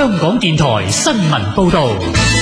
香港電台新聞報道。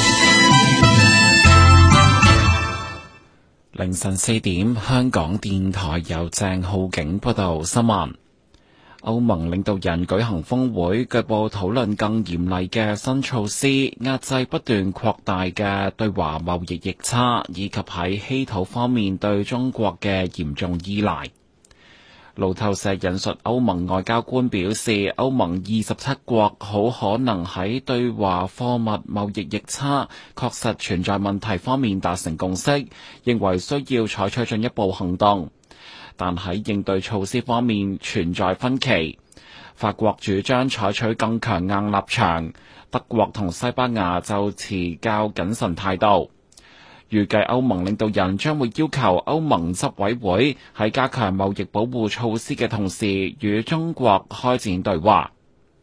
凌晨4點，香港電台由鄭浩景報道新聞。歐盟領導人舉行峰會，據報討論更嚴厲嘅新措施，壓制不斷擴大嘅對華貿易逆差，以及喺稀土方面對中國嘅嚴重依賴。路透社引述歐盟外交官表示，歐盟27國好可能喺對華貨物貿易逆差確實存在問題方面達成共識，認為需要採取進一步行動。但喺應對措施方面存在分歧，法國主張採取更強硬立場，德國同西班牙就持較謹慎態度。預計歐盟領導人將會要求歐盟執委會喺加強貿易保護措施嘅同時，與中國開展對話。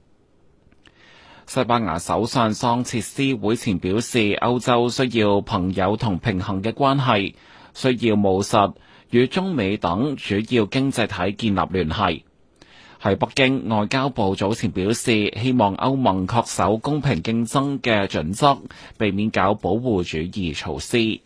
西班牙首相桑切斯會前表示，歐洲需要朋友同平衡嘅關係，需要務實與中美等主要經濟體建立聯繫。喺北京，外交部早前表示，希望歐盟恪守公平競爭嘅準則，避免搞保護主義措施。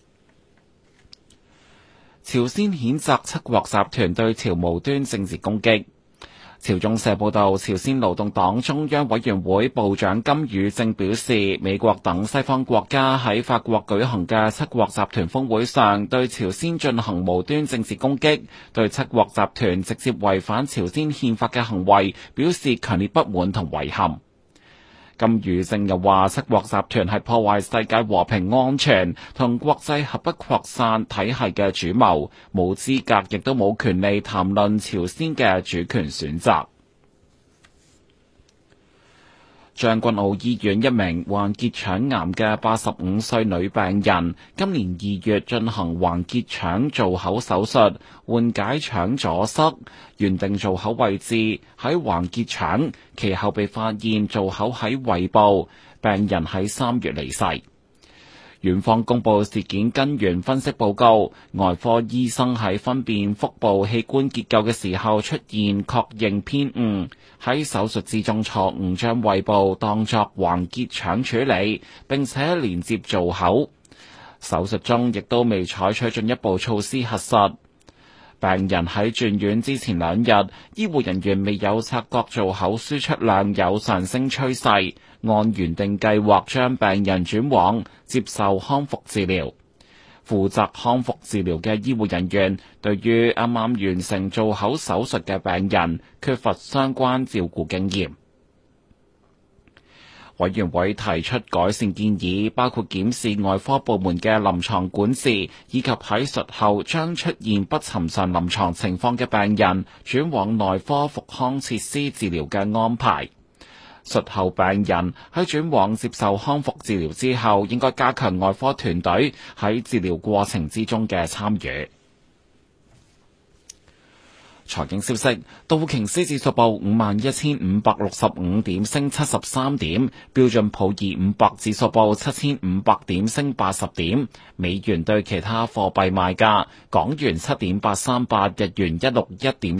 朝鮮譴責七國集團對朝無端政治攻擊。朝中社報道，朝鮮勞動黨中央委員會部長金宇正表示，美國等西方國家喺法國舉行嘅七國集團峰會上，對朝鮮進行無端政治攻擊，對七國集團直接違反朝鮮憲法嘅行為表示強烈不滿同遺憾。金宇正又話，七國集團係破壞世界和平安全同國際核不擴散體系嘅主謀，冇資格亦都冇權利談論朝鮮嘅主權選擇。將軍澳醫院一名患結腸癌嘅85歲女病人，今年2月進行橫結腸造口手術，緩解腸阻塞，原定造口位置喺橫結腸，其後被發現造口喺胃部，病人喺3月離世。院方公布事件根源分析報告，外科醫生喺分辨腹部器官結構嘅時候出現確認偏誤，喺手術之中錯誤將胃部當作橫結腸處理，並且連接造口。手術中亦都未採取進一步措施核實。病人喺轉院之前2日，醫護人員未有察覺造口輸出量有上升趨勢，按原定計劃將病人轉往接受康復治療。負責康復治療嘅醫護人員對於啱啱完成造口手術嘅病人缺乏相關照顧經驗。委員會提出改善建議，包括檢視外科部門嘅臨床管治，以及喺術後將出現不尋常臨床情況嘅病人轉往內科復康設施治療嘅安排。術後病人喺轉往接受康復治療之後，應該加強外科團隊喺治療過程之中嘅參與。財經消息，道瓊斯指數報51,565點，升73點；標準普爾500指數報7,500點，升80點。美元對其他貨幣賣價：港元7.838，日元161點